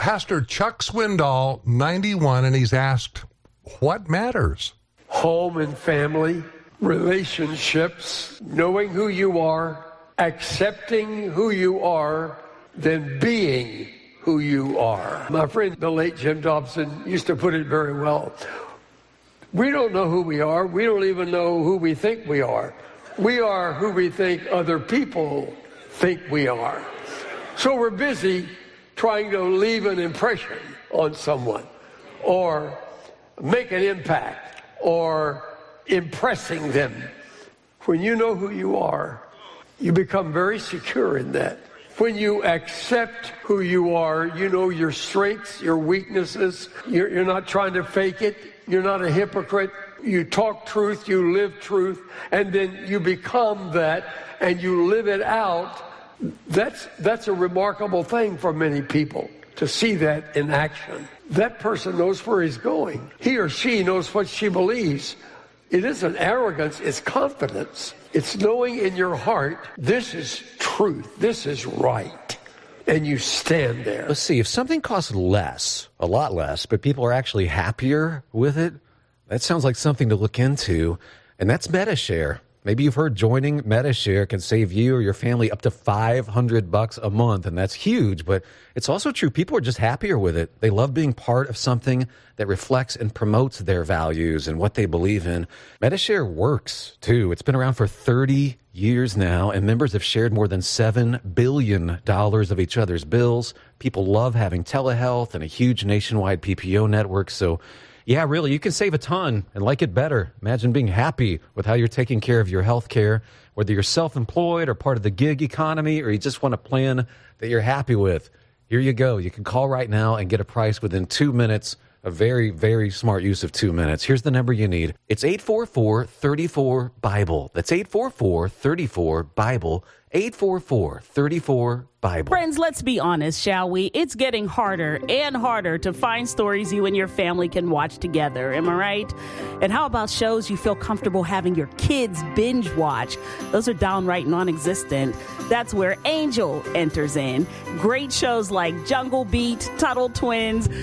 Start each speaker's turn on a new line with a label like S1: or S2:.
S1: Pastor Chuck Swindoll, 91, and he's asked, what matters?
S2: Home and family, relationships, knowing who you are, accepting who you are, then being who you are. My friend, the late Jim Dobson, used to put it very well. We don't know who we are. We don't even know who we think we are. We are who we think other people think we are. So we're busy trying to leave an impression on someone or make an impact or impressing them. When you know who you are, you become very secure in that. When you accept who you are, you know your strengths, your weaknesses. You're not trying to fake it. You're not a hypocrite. You talk truth, you live truth, and then you become that and you live it out. That's a remarkable thing for many people, to see that in action. That person knows where he's going. He or she knows what she believes. It isn't arrogance, it's confidence. It's knowing in your heart, this is truth, this is right. And you stand there.
S3: Let's see, if something costs less, a lot less, but people are actually happier with it, that sounds like something to look into. And that's Medi-Share. Maybe you've heard joining Medi-Share can save you or your family up to $500 a month, and that's huge. But it's also true, people are just happier with it. They love being part of something that reflects and promotes their values and what they believe in. Medi-Share works, too. It's been around for 30 years now, and members have shared more than $7 billion of each other's bills. People love having telehealth and a huge nationwide PPO network, so yeah, really, you can save a ton and like it better. Imagine being happy with how you're taking care of your health care, whether you're self-employed or part of the gig economy, or you just want a plan that you're happy with. Here you go. You can call right now and get a price within 2 minutes. A very, very smart use of 2 minutes. Here's the number you need. It's 844-34-BIBLE. That's 844-34-BIBLE. 844-34-BIBLE.
S4: Friends, let's be honest, shall we? It's getting harder and harder to find stories you and your family can watch together. Am I right? And how about shows you feel comfortable having your kids binge watch? Those are downright non-existent. That's where Angel enters in. Great shows like Jungle Beat, Tuttle Twins,